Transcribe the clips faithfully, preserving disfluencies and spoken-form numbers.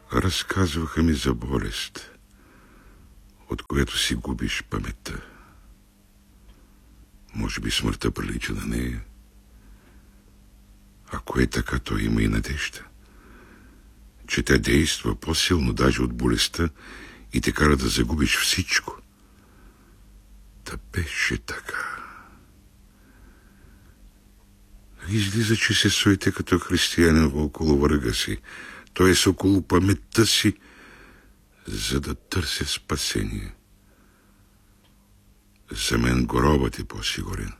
Разказваха ми за болест, от която си губиш паметта. Може би смъртта прилича на нея. Ако е така, то има и надежда, че тя действа по-силно даже от болестта и те кара да загубиш всичко. Та беше така. Излиза, че се суете като християнин около врага си, т.е. около паметта си, за да търся спасение. За мен гробът е по-сигурен.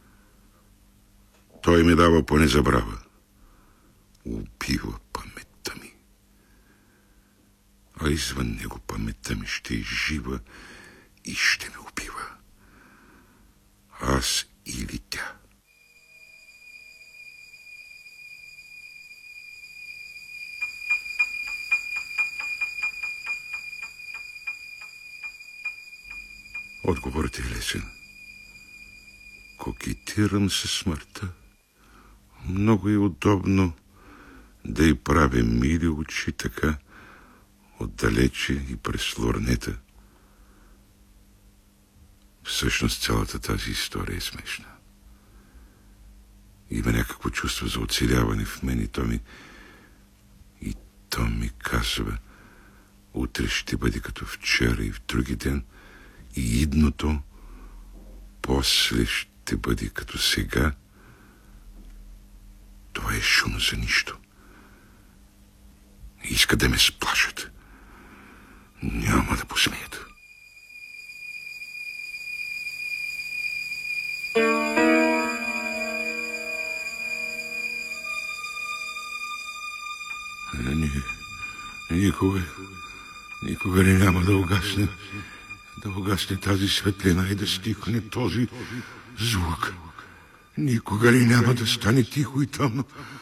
Той ми дава поне забрава. Убива паметта ми. А извън него паметта ми ще е жива и ще ме убива. Аз или тя. Отговорът е лесен. Кокетирам със смъртта. Много е удобно да й правя мили очи така, отдалече и през лорнета. Всъщност цялата тази история е смешна. Има някакво чувство за оцеляване в мен и то ми... И то ми казва: утре ще бъде като вчера и в други ден, и идното после ще бъде като сега. Това е шум за нищо. Иска да ме сплашат. Няма да посмеят. Никога, никога ли няма да угасне, да угасне тази светлина и да стихне този звук? Никога ли няма да стане тихо и тъмно,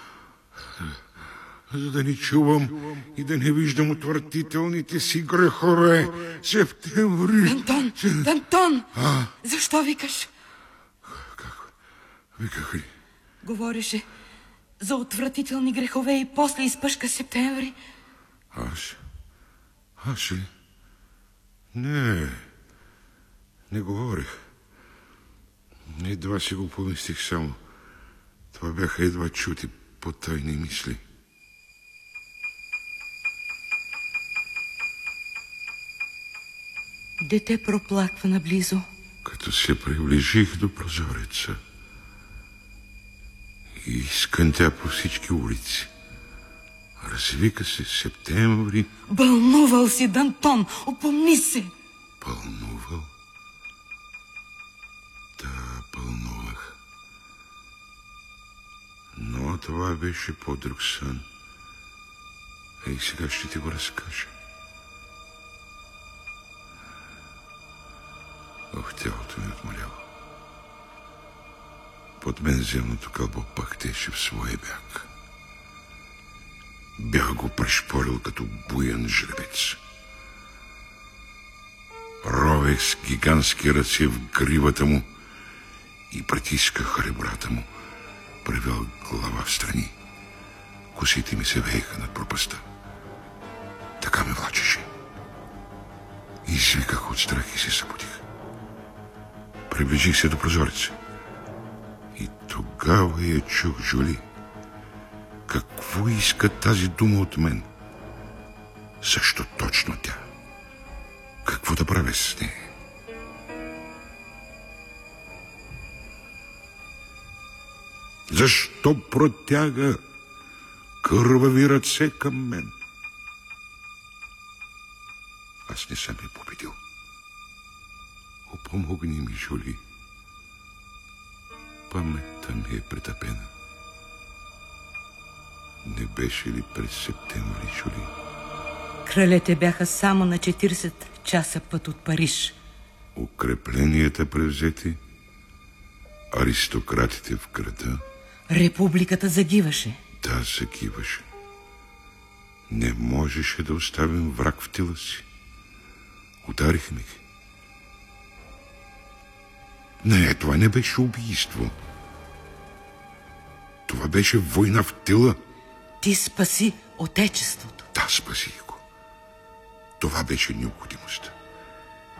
за да не чувам и да не виждам отвратителните си грехове? Септември... Дантон, Дантон! А? Защо викаш? Как? Виках ли? Говореше за отвратителни грехове и после изпъшка Септември. Аз? Аз ли? Не, не говорех. Едва си го помислих само. Това бяха едва чути потайни мисли. Дете проплаква наблизо. Като се приближих до прозореца и изкънтя по всички улици. Развика се Септември. Бълнувал си, Дантон, опомни се. Бълнувал? Да, бълнувах. Но това беше по-друг сън. Ей, сега ще ти го разкажа. Ох, тялото ми отмоляло. Под мен земното кълбо пъхтеше в своя бяг. Бях го пришпорил като буен жребец. Ровех с гигантски ръце в гривата му и притисках ребрата му, превел глава в страни. Косите ми се вееха над пропаста. Така ме влачеше. Извиках от страх и се събудих. Приближих се до прозореца. И тогава я чух Жули. Какво иска тази дума от мен? Защо точно тя? Какво да правя с нея? Защо протяга кървави ръце към мен? Аз не съм я победил. Помогни ми, Жули. Паметта ми е притъпена. Не беше ли през септември, Жули? Кралете бяха само на четиридесет часа път от Париж. Укрепленията превзети, аристократите в града. Републиката загиваше. Да, загиваше. Не можеше да оставим враг в тила си. Ударихме ги. Не, това не беше убийство. Това беше война в тила. Ти спаси отечеството. Да, спасих го. Това беше необходимостта.